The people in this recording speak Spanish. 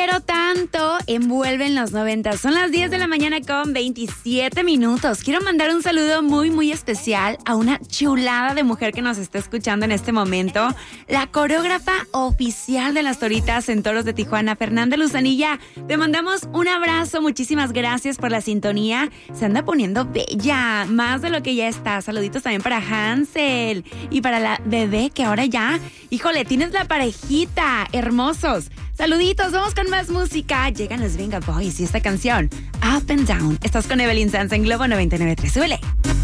quiero tanto envuelven los 90. Son las 10 de la mañana con 27 minutos. Quiero mandar un saludo muy, muy especial a una chulada de mujer que nos está escuchando en este momento. La coreógrafa oficial de las Toritas en Toros de Tijuana, Fernanda Luzanilla. Te mandamos un abrazo. Muchísimas gracias por la sintonía. Se anda poniendo bella, más de lo que ya está. Saluditos también para Hansel y para la bebé que ahora ya, híjole, tienes la parejita. Hermosos. Saluditos, vamos con más música. Llegan los Venga Boys y esta canción, Up and Down. Estás con Evelyn Sanz en Globo 99.3. Súbele.